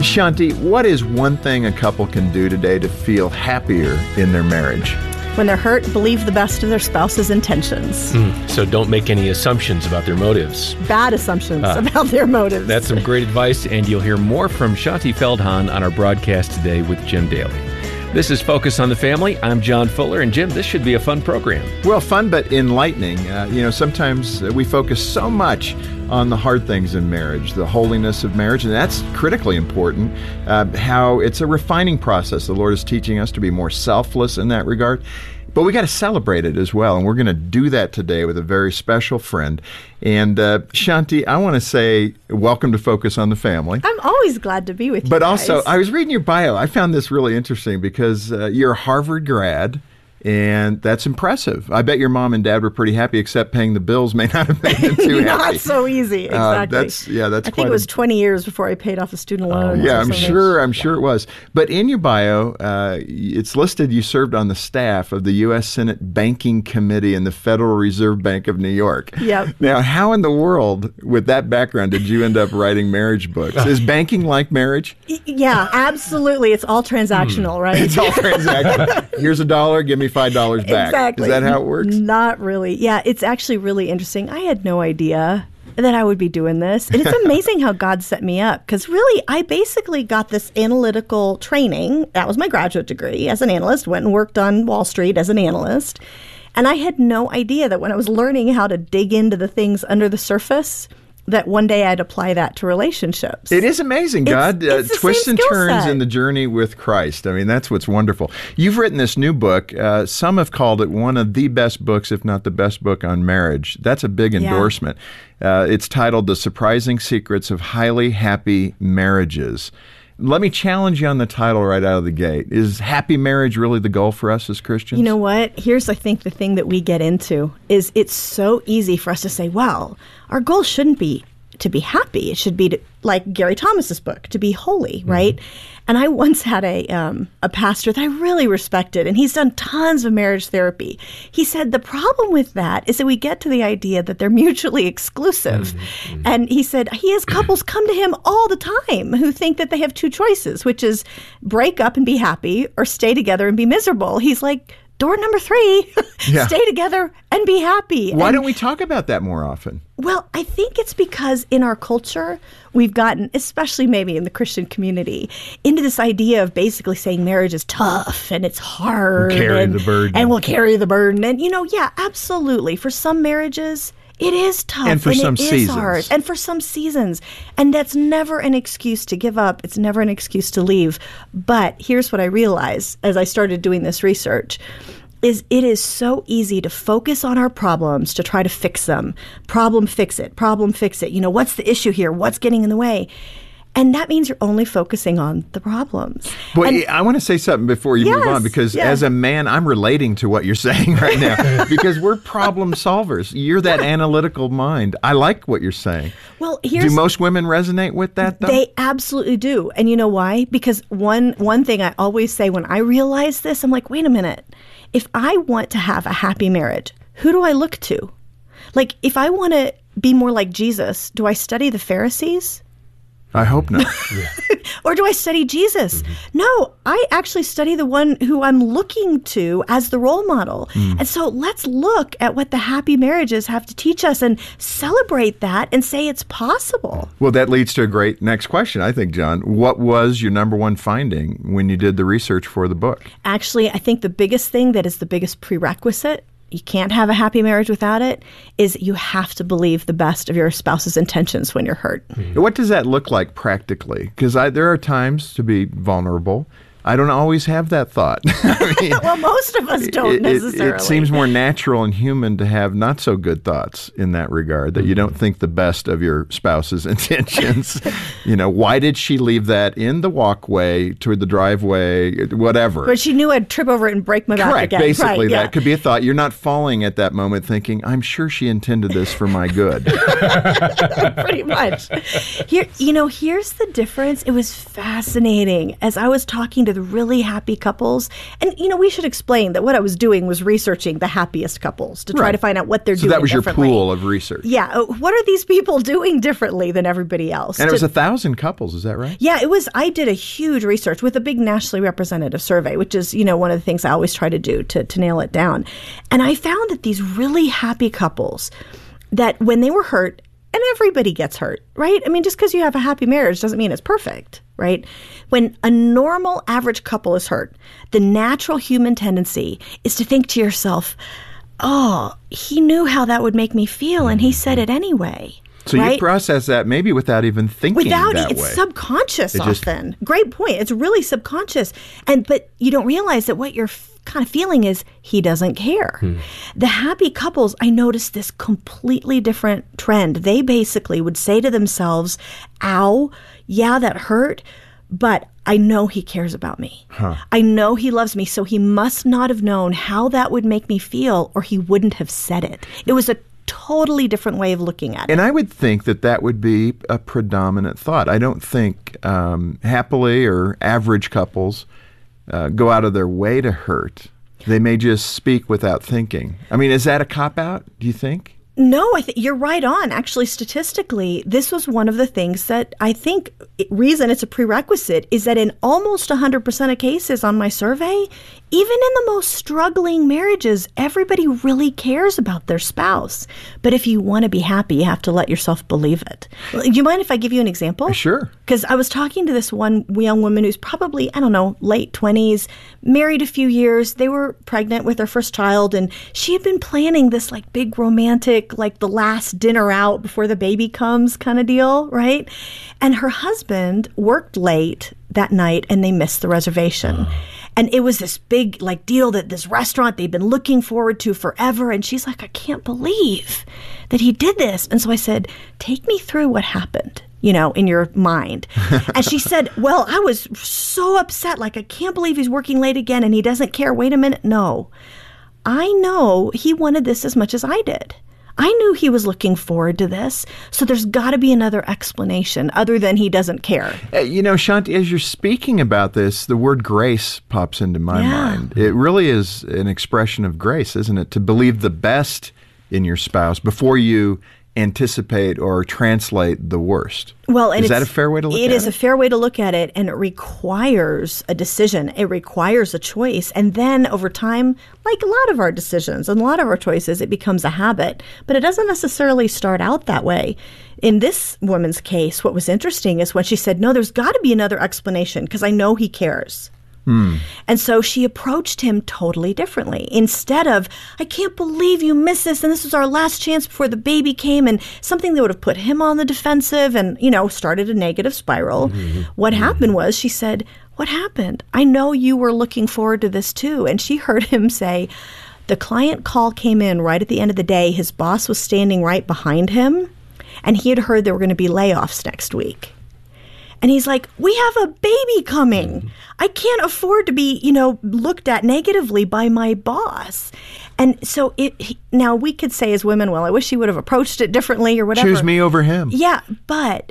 Shanti, what is one thing a couple can do today to feel happier in their marriage? When they're hurt, believe the best of their spouse's intentions. So don't make any assumptions about their motives. Bad assumptions about their motives. That's some great advice, and you'll hear more from Shanti Feldhahn on our broadcast today with Jim Daly. This is Focus on the Family. I'm John Fuller, and Jim, this should be a fun program. Well, fun but enlightening. Sometimes we focus so much on the hard things in marriage, the holiness of marriage, and that's critically important, how it's a refining process. The Lord is teaching us to be more selfless in that regard. But we got to celebrate it as well, and we're going to do that today with a very special friend. And Shanti, I want to say welcome to Focus on the Family. I'm always glad to be with you But guys. also, I was reading your bio. I found this really interesting because you're a Harvard grad, and that's impressive. I bet your mom and dad were pretty happy, except paying the bills may not have made them too happy. Not so easy, exactly. That's I think it was 20 years before I paid off a student loan. Yeah, I'm sure it was. But in your bio, it's listed you served on the staff of the U.S. Senate Banking Committee in the Federal Reserve Bank of New York. Yep. Now, how in the world, with that background, did you end up writing marriage books? Is banking like marriage? Yeah, absolutely. It's all transactional, right? It's all transactional. Here's $1, give me $5 back. Exactly. Is that how it works? Not really. Yeah, it's actually really interesting. I had no idea that I would be doing this. And it's amazing how God set me up, because really, I basically got this analytical training. That was my graduate degree as an analyst, went and worked on Wall Street as an analyst. And I had no idea that when I was learning how to dig into the things under the surface, that one day I'd apply that to relationships. It is amazing. God it's the twists same and skill turns set. in the journey with Christ. I mean, that's what's wonderful. You've written this new book. Some have called it one of the best books, if not the best book on marriage. That's a big endorsement. It's titled The Surprising Secrets of Highly Happy Marriages. Let me challenge you on the title right out of the gate. Is happy marriage really the goal for us as Christians? You know what? Here's, I think, the thing that we get into is it's so easy for us to say, well, our goal shouldn't be to be happy. It should be to, like Gary Thomas's book, to be holy, right? And I once had a pastor that I really respected, and he's done tons of marriage therapy. He said the problem with that is that we get to the idea that they're mutually exclusive. And he said he has couples come to him all the time who think that they have two choices, which is break up and be happy or stay together and be miserable. He's like, door number 3, stay together and be happy. Why don't we talk about that more often? Well, I think it's because in our culture, we've gotten, especially maybe in the Christian community, into this idea of basically saying marriage is tough and it's hard. We'll carry the burden. And we'll carry the burden. And, yeah, absolutely. For some marriages, it is tough. And for some it is seasons. hard. And for some seasons. And that's never an excuse to give up. It's never an excuse to leave. But here's what I realized as I started doing this research. Is it is so easy to focus on our problems to try to fix them. Problem, fix it. What's the issue here? What's getting in the way? And that means you're only focusing on the problems. Well, I want to say something before you move on, because as a man, I'm relating to what you're saying right now, because we're problem solvers. You're that analytical mind. I like what you're saying. Well, do most women resonate with that, though? They absolutely do. And you know why? Because one thing I always say when I realize this, I'm like, wait a minute. If I want to have a happy marriage, who do I look to? Like, if I want to be more like Jesus, do I study the Pharisees? I hope not. Or do I study Jesus? No, I actually study the one who I'm looking to as the role model. And so let's look at what the happy marriages have to teach us and celebrate that and say it's possible. Well, that leads to a great next question, I think, John. What was your number one finding when you did the research for the book? Actually, I think the biggest thing that is the biggest prerequisite, you can't have a happy marriage without it, is you have to believe the best of your spouse's intentions when you're hurt. What does that look like practically? Because there are times to be vulnerable. I don't always have that thought. Well, most of us don't necessarily. It seems more natural and human to have not so good thoughts in that regard, that you don't think the best of your spouse's intentions. Why did she leave that in the walkway toward the driveway, whatever? But she knew I'd trip over it and break my back Correct. again. Basically, that could be a thought. You're not falling at that moment thinking, I'm sure she intended this for my good. Pretty much. Here's the difference. It was fascinating. As I was talking to with really happy couples. And, we should explain that what I was doing was researching the happiest couples to try to find out what they're doing So that was your differently. pool of research. Yeah. What are these people doing differently than everybody else? And it was 1,000 couples, is that right? Yeah, it was. I did a huge research with a big nationally representative survey, which is, one of the things I always try to do to nail it down. And I found that these really happy couples, that when they were hurt, and everybody gets hurt, right? I mean, just because you have a happy marriage doesn't mean it's perfect, right? When a normal average couple is hurt, the natural human tendency is to think to yourself, oh, he knew how that would make me feel, and he said it anyway. So right? you process that maybe without even thinking that way. It's subconscious often. Great point. It's really subconscious. But you don't realize that what you're kind of feeling is he doesn't care. The happy couples, I noticed this completely different trend. They basically would say to themselves, ow, yeah, that hurt, but I know he cares about me. I know he loves me, so he must not have known how that would make me feel, or he wouldn't have said it. It was a totally different way of looking at it. And I would think that would be a predominant thought. I don't think happily or average couples go out of their way to hurt. They may just speak without thinking. I mean, is that a cop-out, do you think? No, I think you're right on. Actually, statistically, this was one of the things that I think reason it's a prerequisite is that in almost 100% of cases on my survey, even in the most struggling marriages, everybody really cares about their spouse. But if you want to be happy, you have to let yourself believe it. Do you mind if I give you an example? Sure. Because I was talking to this one young woman who's probably, late 20s, married a few years. They were pregnant with their first child, and she had been planning this big romantic, the last dinner out before the baby comes kind of deal, right? And her husband worked late that night, and they missed the reservation. And it was this big deal that this restaurant they'd been looking forward to forever. And she's like, I can't believe that he did this. And so I said, take me through what happened, in your mind. And she said, well, I was so upset. I can't believe he's working late again and he doesn't care. Wait a minute. No, I know he wanted this as much as I did. I knew he was looking forward to this, so there's got to be another explanation other than he doesn't care. Shanti, as you're speaking about this, the word grace pops into my mind. It really is an expression of grace, isn't it? To believe the best in your spouse before you anticipate or translate the worst. Well, and is that a fair way to look at it? It is a fair way to look at it, and it requires a decision. It requires a choice. And then over time, like a lot of our decisions and a lot of our choices, it becomes a habit. But it doesn't necessarily start out that way. In this woman's case, what was interesting is when she said, no, there's got to be another explanation because I know he cares. And so she approached him totally differently. Instead of, I can't believe you missed this, and this was our last chance before the baby came, and something that would have put him on the defensive and, started a negative spiral. What happened was she said, what happened? I know you were looking forward to this too. And she heard him say, the client call came in right at the end of the day. His boss was standing right behind him, and he had heard there were going to be layoffs next week. And he's like, we have a baby coming. I can't afford to be, looked at negatively by my boss. And so now we could say as women, well, I wish she would have approached it differently or whatever. Choose me over him. Yeah, but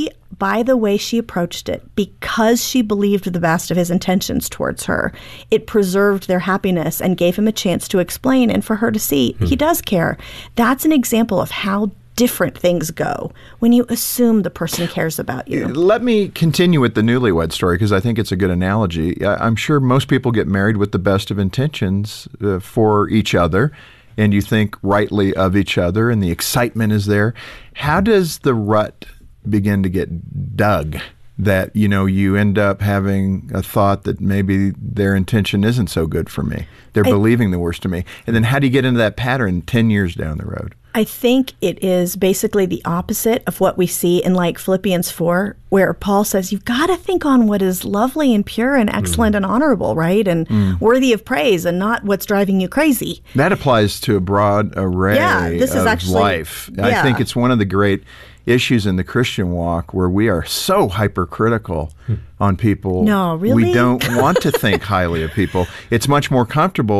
by the way she approached it, because she believed the best of his intentions towards her, it preserved their happiness and gave him a chance to explain and for her to see he does care. That's an example of how different things go when you assume the person cares about you. Let me continue with the newlywed story because I think it's a good analogy. I'm sure most people get married with the best of intentions for each other, and you think rightly of each other, and the excitement is there. How does the rut begin to get dug that, you end up having a thought that maybe their intention isn't so good for me? They're believing the worst of me. And then how do you get into that pattern 10 years down the road? I think it is basically the opposite of what we see in Philippians 4, where Paul says, you've got to think on what is lovely and pure and excellent and honorable, right? And worthy of praise and not what's driving you crazy. That applies to a broad array of life. I think it's one of the great issues in the Christian walk where we are so hypercritical on people. No, really? We don't want to think highly of people. It's much more comfortable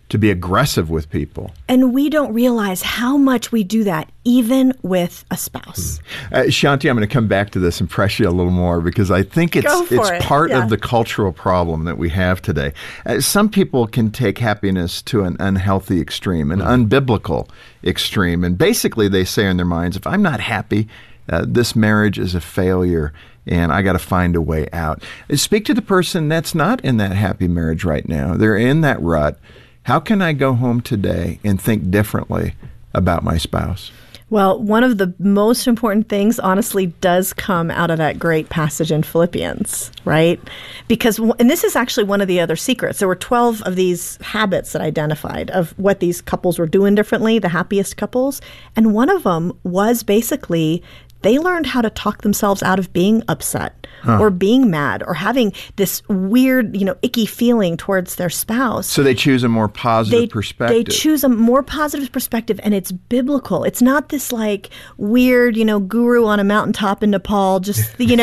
to be aggressive with people. And we don't realize how much we do that even with a spouse. Shanti, I'm going to come back to this and press you a little more because I think it's part of the cultural problem that we have today. Some people can take happiness to an unhealthy extreme, an unbiblical extreme. And basically they say in their minds, if I'm not happy, this marriage is a failure and I got to find a way out. Speak to the person that's not in that happy marriage right now. They're in that rut. How can I go home today and think differently about my spouse? Well, one of the most important things, honestly, does come out of that great passage in Philippians, right? Because, and this is actually one of the other secrets. There were 12 of these habits that I identified of what these couples were doing differently, the happiest couples. And one of them was basically they learned how to talk themselves out of being upset or being mad or having this weird, icky feeling towards their spouse. So they choose a more positive perspective. They choose a more positive perspective, and it's biblical. It's not this like weird, guru on a mountaintop in Nepal, just, think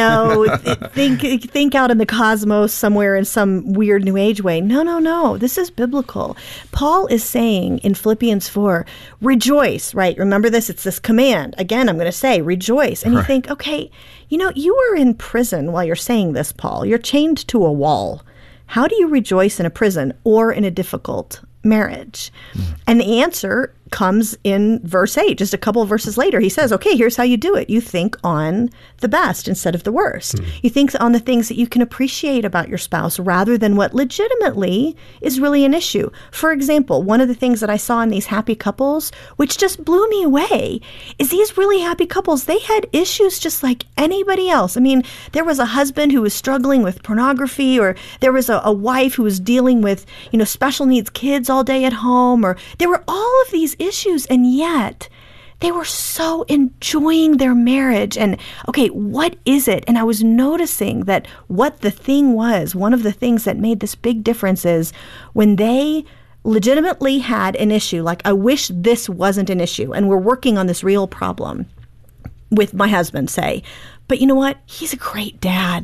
out in the cosmos somewhere in some weird New Age way. No. This is biblical. Paul is saying in Philippians 4, rejoice, right? Remember this? It's this command. Again, I'm going to say rejoice. And you think, okay, you are in prison while you're saying this, Paul. You're chained to a wall. How do you rejoice in a prison or in a difficult marriage? And the answer comes in verse 8, just a couple of verses later. He says, okay, here's how you do it. You think on the best instead of the worst. You think on the things that you can appreciate about your spouse rather than what legitimately is really an issue. For example, one of the things that I saw in these happy couples, which just blew me away, is these really happy couples, they had issues just like anybody else. I mean, there was a husband who was struggling with pornography, or there was a wife who was dealing with, special needs kids all day at home, or there were all of these issues, and yet they were so enjoying their marriage. And okay, what is it? And I was noticing that what the thing was, one of the things that made this big difference is when they legitimately had an issue, like I wish this wasn't an issue, and we're working on this real problem with my husband, say, but you know what? He's a great dad.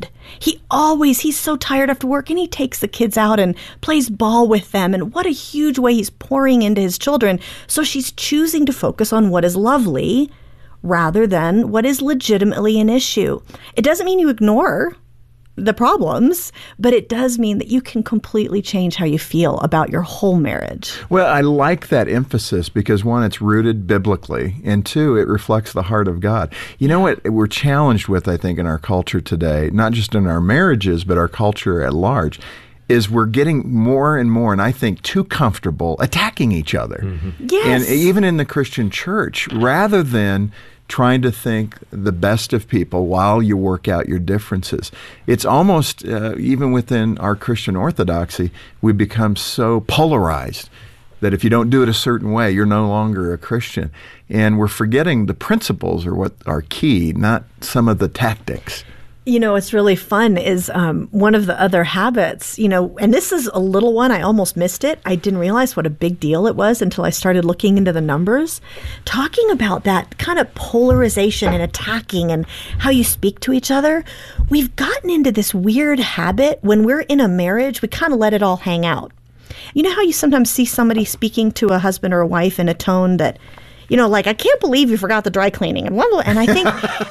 He's so tired after work, and he takes the kids out and plays ball with them. And what a huge way he's pouring into his children. So she's choosing to focus on what is lovely rather than what is legitimately an issue. It doesn't mean you ignore the problems, but it does mean that you can completely change how you feel about your whole marriage. Well, I like that emphasis because one, it's rooted biblically, and two, it reflects the heart of God. You know what we're challenged with, I think, in our culture today, not just in our marriages, but our culture at large, is we're getting more and more, and I think too comfortable attacking each other. Yes. And even in the Christian church, rather than trying to think the best of people while you work out your differences. It's almost, even within our Christian orthodoxy, we become so polarized that if you don't do it a certain way, you're no longer a Christian. And we're forgetting the principles are what are key, not some of the tactics. What's really fun is one of the other habits, and this is a little one, I almost missed it. I didn't realize what a big deal it was until I started looking into the numbers. Talking about that kind of polarization and attacking and how you speak to each other, we've gotten into this weird habit. When we're in a marriage, we kind of let it all hang out. You know how you sometimes see somebody speaking to a husband or a wife in a tone that, like, I can't believe you forgot the dry cleaning. And I think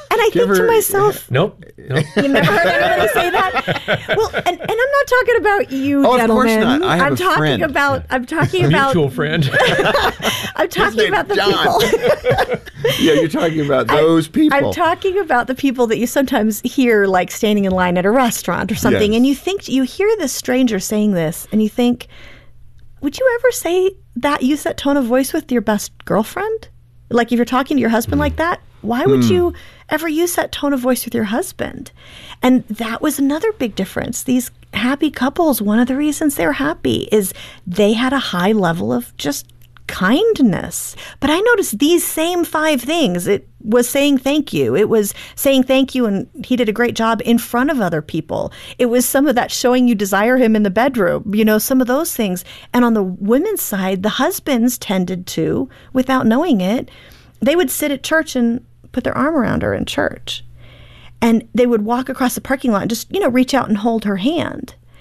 to myself, Nope. You never heard anybody say that? Well, and I'm not talking about you, gentlemen. Of course not. I have a friend. I'm talking about mutual friend. I'm talking about the people. Yeah, you're talking about those people. I'm talking about the people that you sometimes hear, like standing in line at a restaurant or something, yes. And you hear this stranger saying this, and you think, would you ever say that, use that tone of voice with your best girlfriend? Like if you're talking to your husband like that, why would you ever use that tone of voice with your husband? And that was another big difference. These happy couples, one of the reasons they're happy is they had a high level of just kindness. But I noticed these same 5 things. It was saying thank you. It was saying thank you, and he did a great job in front of other people. It was some of that showing you desire him in the bedroom, some of those things. And on the women's side, the husbands tended to, without knowing it, they would sit at church and put their arm around her in church. And they would walk across the parking lot and just, reach out and hold her hand.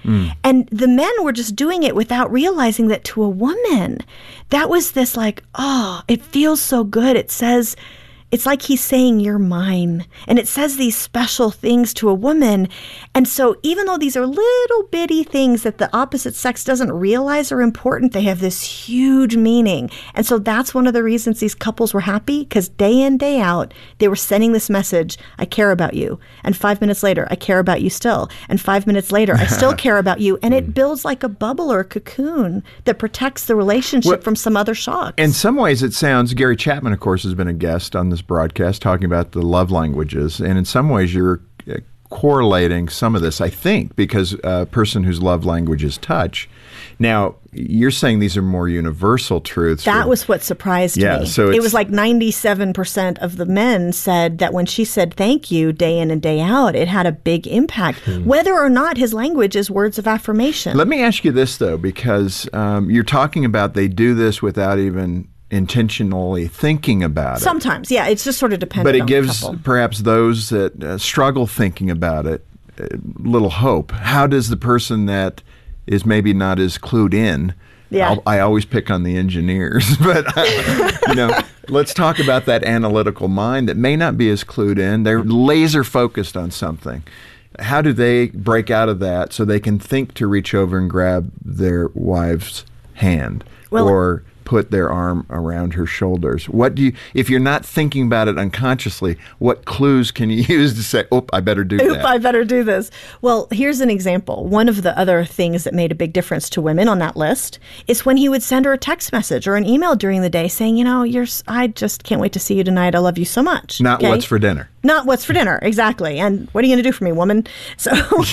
And the men were just doing it without realizing that to a woman, that was this like, oh, it feels so good. It says, it's like he's saying, you're mine. And it says these special things to a woman. And so even though these are little bitty things that the opposite sex doesn't realize are important, they have this huge meaning. And so that's one of the reasons these couples were happy, because day in, day out, they were sending this message, I care about you. And 5 minutes later, I care about you still. And 5 minutes later, I still care about you. And it builds like a bubble or a cocoon that protects the relationship from some other shocks. In some ways, it sounds, Gary Chapman, of course, has been a guest on this broadcast talking about the love languages. And in some ways, you're correlating some of this, I think, because a person whose love language is touch. Now, you're saying these are more universal truths. That was what surprised me. So it was like 97% of the men said that when she said thank you day in and day out, it had a big impact, whether or not his language is words of affirmation. Let me ask you this, though, because you're talking about they do this without even intentionally thinking about it. Sometimes, yeah, it's just sort of dependent But it on gives the couple. perhaps those that struggle thinking about it a little hope. How does the person that is maybe not as clued in, I always pick on the engineers, but let's talk about that analytical mind that may not be as clued in. They're laser focused on something. How do they break out of that so they can think to reach over and grab their wife's hand or put their arm around her shoulders? What do you, if you're not thinking about it unconsciously, what clues can you use to say, I better do that? I better do this. Well, here's an example. One of the other things that made a big difference to women on that list is when he would send her a text message or an email during the day saying, I just can't wait to see you tonight. I love you so much. Not what's for dinner. Not what's for dinner, exactly. And what are you going to do for me, woman? So,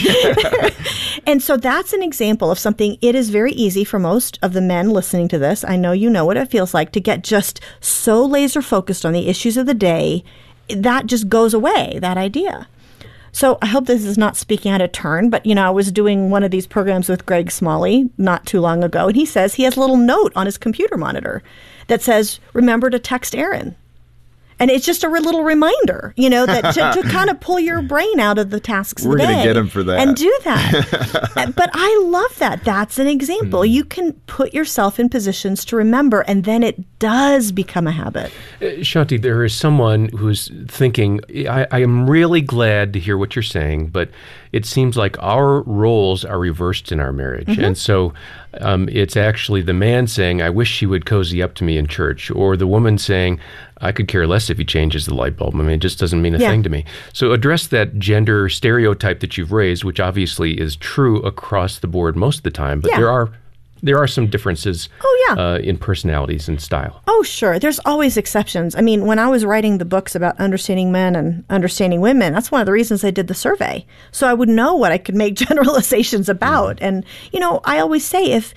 and so that's an example of something. It is very easy for most of the men listening to this, I know you know what it feels like, to get just so laser focused on the issues of the day, that just goes away, that idea. So I hope this is not speaking out of turn, but, I was doing one of these programs with Greg Smalley not too long ago, and he says he has a little note on his computer monitor that says, remember to text Aaron. And it's just a little reminder, that to kind of pull your brain out of the tasks of the day. We're going to get him for that. And do that. But I love that. That's an example. You can put yourself in positions to remember, and then it does become a habit. Shanti, there is someone who's thinking, I am really glad to hear what you're saying, but it seems like our roles are reversed in our marriage. And so it's actually the man saying, I wish she would cozy up to me in church, or the woman saying, I could care less if he changes the light bulb. I mean, it just doesn't mean a thing to me. So address that gender stereotype that you've raised, which obviously is true across the board most of the time, but there are some differences in personalities and style. Oh, sure. There's always exceptions. I mean, when I was writing the books about understanding men and understanding women, that's one of the reasons I did the survey. So I would know what I could make generalizations about. And, I always say if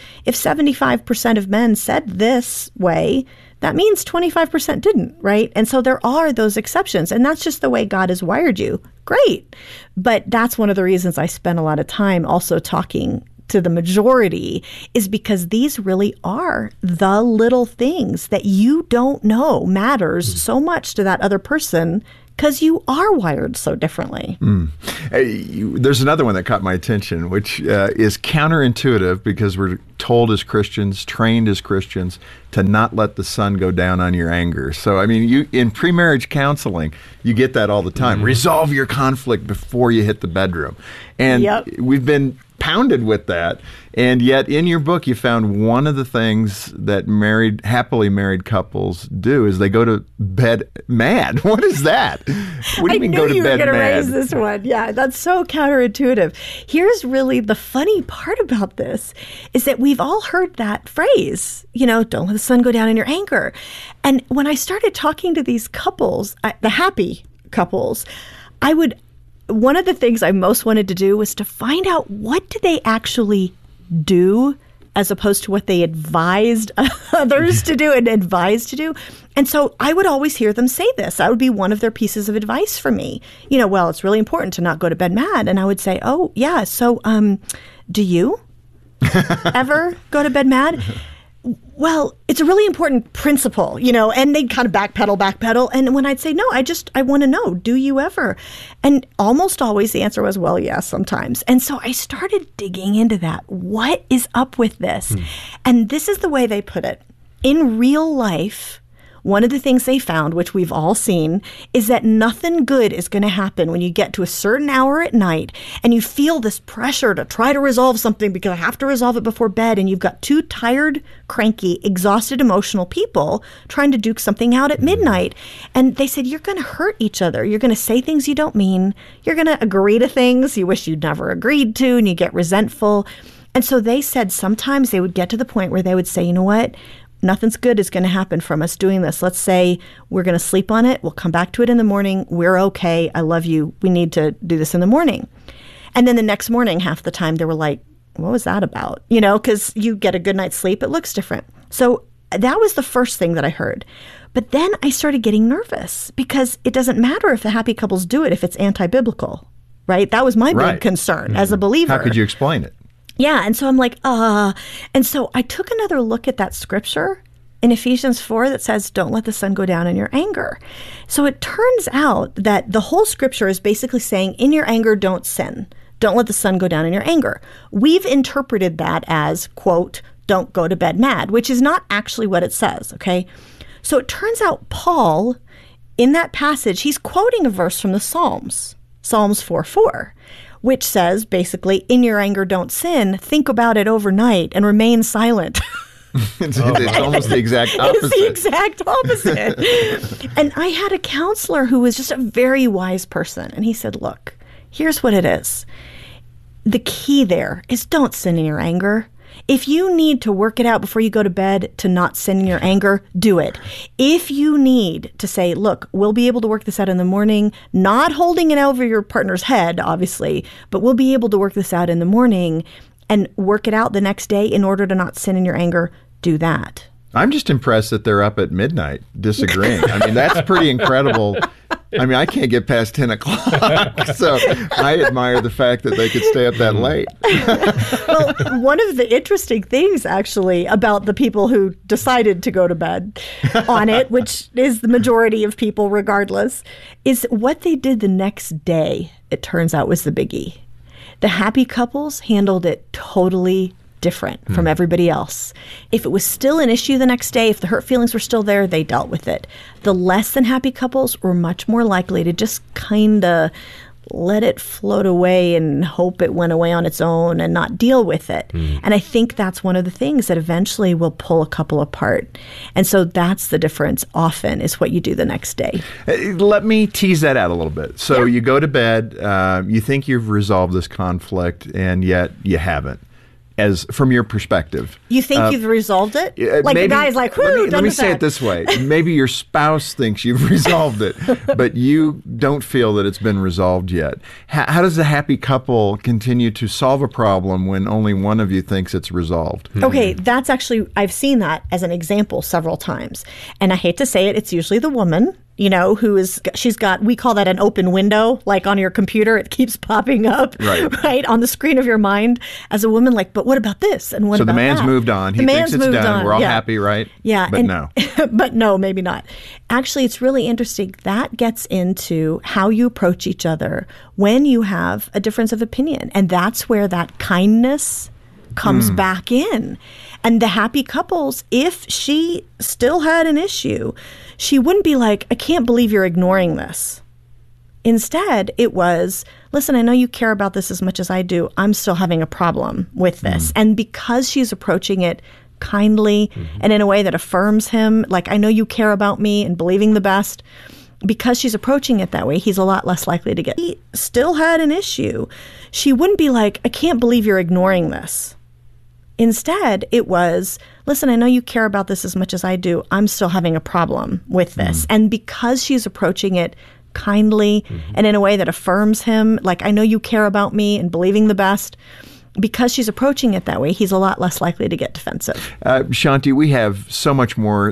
75% of men said this way, that means 25% didn't, right? And so there are those exceptions, and that's just the way God has wired you. Great. But that's one of the reasons I spend a lot of time also talking to the majority, is because these really are the little things that you don't know matters so much to that other person, because you are wired so differently. There's another one that caught my attention, which is counterintuitive, because we're told as Christians, trained as Christians, to not let the sun go down on your anger. So, I mean, you in pre-marriage counseling, you get that all the time. Resolve your conflict before you hit the bedroom. And we've been pounded with that, and yet in your book you found one of the things that happily married couples do is they go to bed mad. What is that? What do you mean go to bed mad? I knew you were going to raise this one. Yeah, that's so counterintuitive. Here's really the funny part about this, is that we've all heard that phrase, don't let the sun go down in your anger. And when I started talking to these couples, the happy couples, one of the things I most wanted to do was to find out, what do they actually do as opposed to what they advised others to do and advised to do. And so I would always hear them say this. That would be one of their pieces of advice for me. Well, it's really important to not go to bed mad. And I would say, oh, yeah, so do you ever go to bed mad? well, it's a really important principle, and they'd kind of backpedal. And when I'd say, no, I want to know, do you ever? And almost always the answer was, well, yes, sometimes. And so I started digging into that. What is up with this? And this is the way they put it. In real life, one of the things they found, which we've all seen, is that nothing good is going to happen when you get to a certain hour at night and you feel this pressure to try to resolve something because I have to resolve it before bed, and you've got two tired, cranky, exhausted, emotional people trying to duke something out at midnight. And they said, you're going to hurt each other. You're going to say things you don't mean. You're going to agree to things you wish you'd never agreed to, and you get resentful. And so they said sometimes they would get to the point where they would say, you know what? Nothing's good is going to happen from us doing this. Let's say we're going to sleep on it. We'll come back to it in the morning. We're okay. I love you. We need to do this in the morning. And then the next morning, half the time, they were like, what was that about? Because you get a good night's sleep. It looks different. So that was the first thing that I heard. But then I started getting nervous because it doesn't matter if the happy couples do it if it's anti-biblical, right? That was my big concern as a believer. How could you explain it? Yeah, and so I'm like, And so I took another look at that scripture in Ephesians 4 that says, don't let the sun go down in your anger. So it turns out that the whole scripture is basically saying, in your anger, don't sin. Don't let the sun go down in your anger. We've interpreted that as, quote, don't go to bed mad, which is not actually what it says, okay? So it turns out Paul, in that passage, he's quoting a verse from the Psalms, Psalms 4:4. Which says, basically, in your anger, don't sin. Think about it overnight and remain silent. It's almost the exact opposite. It's the exact opposite. And I had a counselor who was just a very wise person. And he said, look, here's what it is. The key there is don't sin in your anger. If you need to work it out before you go to bed to not sin in your anger, do it. If you need to say, look, we'll be able to work this out in the morning, not holding it over your partner's head, obviously, but we'll be able to work this out in the morning and work it out the next day in order to not sin in your anger, do that. I'm just impressed that they're up at midnight disagreeing. I mean, that's pretty incredible. I mean, I can't get past 10 o'clock, so I admire the fact that they could stay up that late. Well, one of the interesting things, actually, about the people who decided to go to bed on it, which is the majority of people regardless, is what they did the next day, it turns out, was the biggie. The happy couples handled it totally different from everybody else. If it was still an issue the next day, if the hurt feelings were still there, they dealt with it. The less than happy couples were much more likely to just kind of let it float away and hope it went away on its own and not deal with it. And I think that's one of the things that eventually will pull a couple apart. And so that's the difference often, is what you do the next day. Let me tease that out a little bit. So you go to bed, you think you've resolved this conflict, and yet you haven't. As from your perspective, you think you've resolved it? Like maybe, the guy's like, whoo, let me say it this way. Maybe your spouse thinks you've resolved it, but you don't feel that it's been resolved yet. How does a happy couple continue to solve a problem when only one of you thinks it's resolved? Okay, that's actually, I've seen that as an example several times. And I hate to say it, it's usually the woman, she's got, we call that an open window, like on your computer, it keeps popping up, right, on the screen of your mind as a woman, like, but what about this? And what about that? So the man's moved on. He thinks it's done. We're all happy, right? Yeah. But no. But no, maybe not. Actually, it's really interesting. That gets into how you approach each other when you have a difference of opinion. And that's where that kindness comes back in. And the happy couples, if she still had an issue, she wouldn't be like, I can't believe you're ignoring this. Instead, it was, listen, I know you care about this as much as I do. I'm still having a problem with this. And because she's approaching it kindly and in a way that affirms him, like, I know you care about me and believing the best, because she's approaching it that way, he's a lot less likely to get. He still had an issue. She wouldn't be like, I can't believe you're ignoring this. Instead, it was, listen, I know you care about this as much as I do. I'm still having a problem with this. And because she's approaching it kindly and in a way that affirms him, like, I know you care about me and believing the best, because she's approaching it that way, he's a lot less likely to get defensive. Shanti, we have so much more